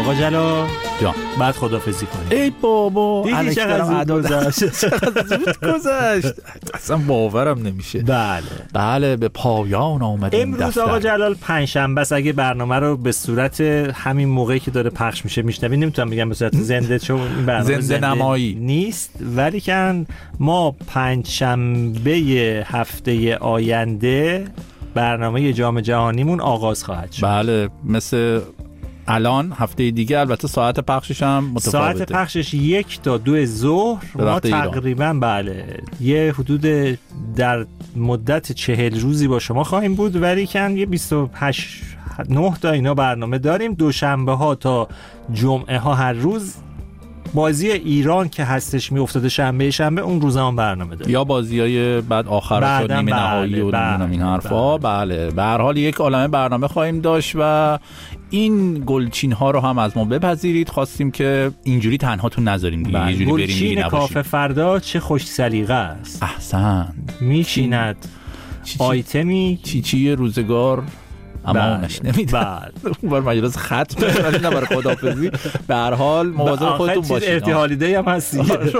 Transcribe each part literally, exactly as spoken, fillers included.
آقا جلال جان بعد خدافظی کنیم. ای بابا دیدی چقدر زود گذشت. چقدر زود گذشت اصلا باورم نمیشه. بله بله به پایان آمدیم. امروز آقا جلال پنجشنبه است. اگه برنامه رو به صورت همین موقعی که داره پخش میشه میشنوید، نمیتونم بگم به صورت زنده چون این برنامه زنده, زنده نمایی نیست، ولی که ما پنجشنبه هفته آینده برنامه جام جهانیمون آغاز خواهد شد. بله مثل الان هفته دیگه البته ساعت پخشش هم متفاوته. ساعت پخشش یک تا دو ظهر ما تقریبا بله یه حدود در مدت چهل روزی با شما خواهیم بود، ولی کن یه بیست و هشت نه تا اینا برنامه داریم. دوشنبه ها تا جمعه ها هر روز بازی ایران که هستش میافتاده شنبه شنبه اون روزا هم برنامه داریم، یا بازیای بعد آخرش و نیمه نهایی و نمیدونم این حرفا. بله به هر حال یک عالمه برنامه خواهیم داشت و این گلچین ها رو هم از ما بپذیرید. خواستیم که اینجوری تنهاتون نذاریم دیگه، یه جوری بریم گلچین کافه فردا چه خوش سلیقه است. احسن میشیند آیتمی چی چی روزگار اما اونش نمیدن. اون بار مجلس ختم ولی نه برای خداحافظی. به هر حال مواظب خودتون باشید. ارتحالیده هم هستی.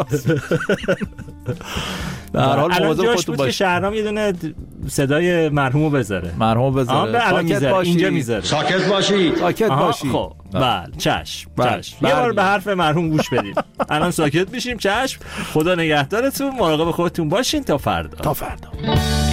به هر حال مواظب خودتون باشید. شهرام یه دونه صدای مرحومو بذاره. مرحومو بذاره. ساکت باشید. اینجا میذاره. ساکت باشید. ساکت باشید. خب بله چشم. چشم. یه بار به حرف مرحوم گوش بدید. الان ساکت میشیم. چشم. خدا نگهدارتون. مراقب خودتون باشین تا فردا. تا فردا.